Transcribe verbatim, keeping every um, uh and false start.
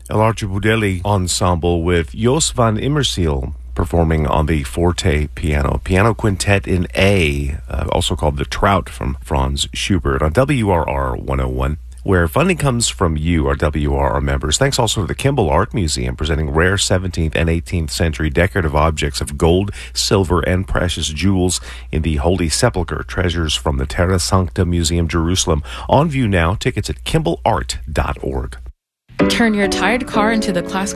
El Archibudeli Ensemble with Jos van Immersiel performing on the forte piano. Piano Quintet in A, uh, also called The Trout from Franz Schubert on W R R one oh one, where funding comes from you, our W R R members. Thanks also to the Kimball Art Museum, presenting rare seventeenth and eighteenth century decorative objects of gold, silver, and precious jewels in the Holy Sepulchre, treasures from the Terra Sancta Museum, Jerusalem. On view now. Tickets at kimball art dot org. Turn your tired car into the class